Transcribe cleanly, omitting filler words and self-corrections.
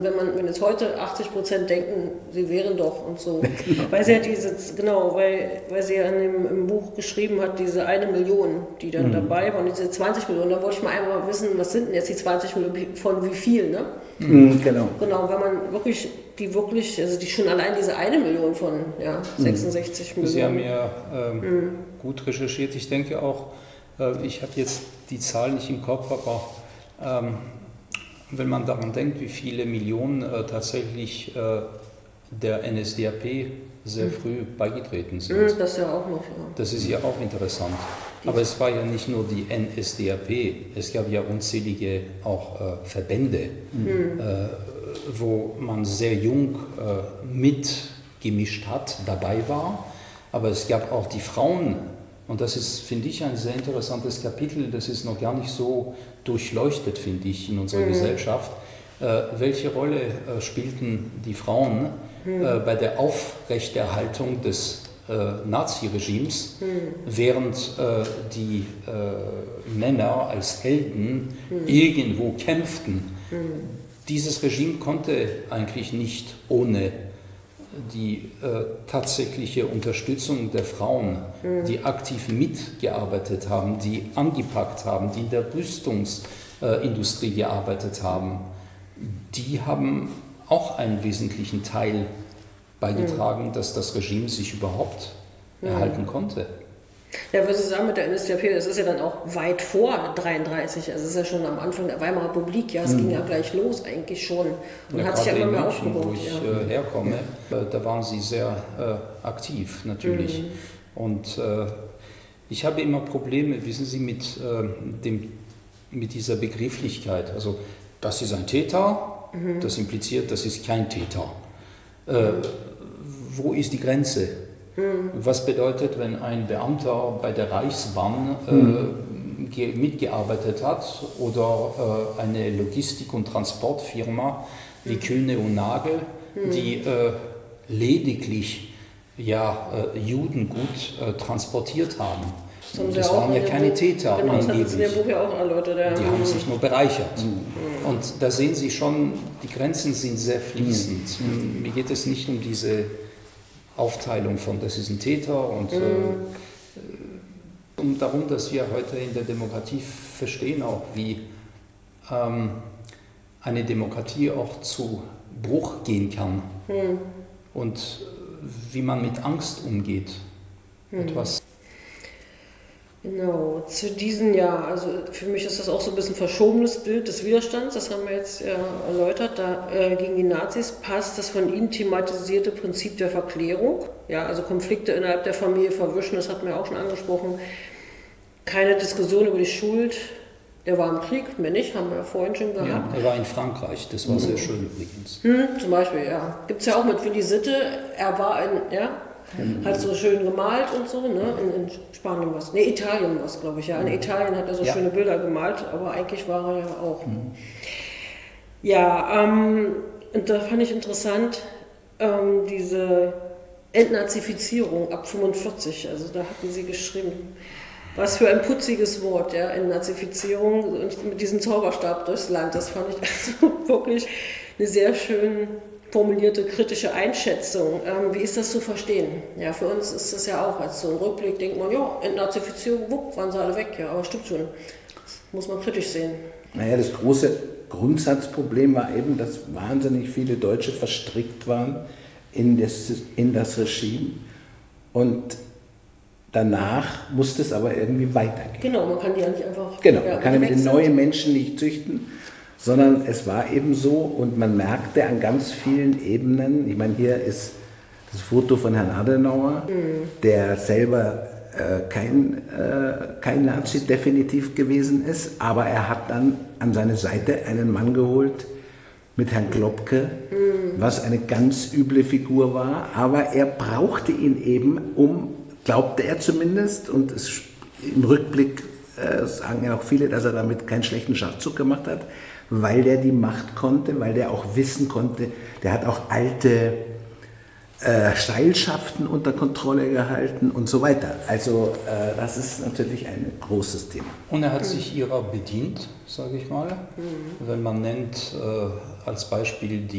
Wenn jetzt heute 80% denken, sie wären doch und so, weil sie ja weil sie ja im Buch geschrieben hat, diese 1 Million, die dann dabei waren, diese 20 Millionen, da wollte ich mal einmal wissen, was sind denn jetzt die 20 Millionen, von wie viel, ne? Genau. Genau, wenn man wirklich, also die schon allein diese 1 Million von 66 Millionen. Sie haben ja gut recherchiert, ich denke auch, ich habe jetzt die Zahl nicht im Kopf, aber wenn man daran denkt, wie viele Millionen tatsächlich der NSDAP sehr früh beigetreten sind. Das ja auch noch, ja. Das ist ja auch interessant. Aber es war ja nicht nur die NSDAP, es gab ja unzählige auch Verbände, wo man sehr jung mitgemischt hat, dabei war. Aber es gab auch die Frauen. Und das ist, finde ich, ein sehr interessantes Kapitel, das ist noch gar nicht so durchleuchtet, finde ich, in unserer Gesellschaft. Welche Rolle spielten die Frauen bei der Aufrechterhaltung des Naziregimes, während die Männer als Helden irgendwo kämpften? Dieses Regime konnte eigentlich nicht ohne die tatsächliche Unterstützung der Frauen, die aktiv mitgearbeitet haben, die angepackt haben, die in der Rüstungsindustrie gearbeitet haben, die haben auch einen wesentlichen Teil beigetragen, dass das Regime sich überhaupt erhalten konnte. Ja, was Sie sagen mit der NSDAP, das ist ja dann auch weit vor 33, also es ist ja schon am Anfang der Weimarer Republik, ja, es ging ja gleich los eigentlich schon und ja, hat sich ja immer mehr München, aufgebaut. Wo ich herkomme, da waren sie sehr aktiv natürlich und ich habe immer Probleme, wissen Sie, mit dieser Begrifflichkeit, also das ist ein Täter, das impliziert, das ist kein Täter. Wo ist die Grenze? Was bedeutet, wenn ein Beamter bei der Reichsbahn mitgearbeitet hat oder eine Logistik- und Transportfirma wie Kühne und Nagel, die lediglich Juden gut transportiert haben? Das waren ja keine Täter, genau, angeblich. Das hat in dem Buch ja auch erläutert. Die haben sich nur bereichert. Und da sehen Sie schon, die Grenzen sind sehr fließend. Mir geht es nicht um diese Aufteilung von, das ist ein Täter und darum, dass wir heute in der Demokratie verstehen auch, wie eine Demokratie auch zu Bruch gehen kann und wie man mit Angst umgeht. Etwas. Genau, zu diesem Jahr, also für mich ist das auch so ein bisschen verschobenes Bild des Widerstands, das haben wir jetzt ja erläutert, gegen die Nazis passt das von Ihnen thematisierte Prinzip der Verklärung, ja, also Konflikte innerhalb der Familie verwischen, das hatten wir auch schon angesprochen, keine Diskussion über die Schuld, er war im Krieg, mehr nicht, haben wir ja vorhin schon gehabt. Ja, er war in Frankreich, das war sehr schön übrigens. Zum Beispiel, ja. Gibt es ja auch mit Willi Sitte, er war hat so schön gemalt und so, ne? In Spanien was, ne, Italien was, glaube ich, ja. In Italien hat er so schöne Bilder gemalt, aber eigentlich war er ja auch. Ja, und da fand ich interessant, diese Entnazifizierung ab 45, also da hatten Sie geschrieben, was für ein putziges Wort, ja, Entnazifizierung mit diesem Zauberstab durchs Land, das fand ich also wirklich eine sehr schön formulierte kritische Einschätzung. Wie ist das zu verstehen? Ja, für uns ist das ja auch, als so ein Rückblick denkt man, ja, Entnazifizierung, wupp, waren sie alle weg, ja, aber stimmt schon. Das muss man kritisch sehen. Naja, das große Grundsatzproblem war eben, dass wahnsinnig viele Deutsche verstrickt waren in das Regime und danach musste es aber irgendwie weitergehen. Genau, man kann die ja nicht einfach... Genau, man kann ja mit den neuen Menschen nicht züchten, sondern es war eben so und man merkte an ganz vielen Ebenen, ich meine, hier ist das Foto von Herrn Adenauer, der selber kein Nazi definitiv gewesen ist, aber er hat dann an seine Seite einen Mann geholt mit Herrn Klopke, was eine ganz üble Figur war, aber er brauchte ihn eben, glaubte er zumindest, und im Rückblick sagen ja auch viele, dass er damit keinen schlechten Schachzug gemacht hat, weil der die Macht konnte, weil der auch wissen konnte, der hat auch alte Seilschaften unter Kontrolle gehalten und so weiter. Also das ist natürlich ein großes Thema. Und er hat sich ihrer bedient, sage ich mal. Wenn man nennt als Beispiel die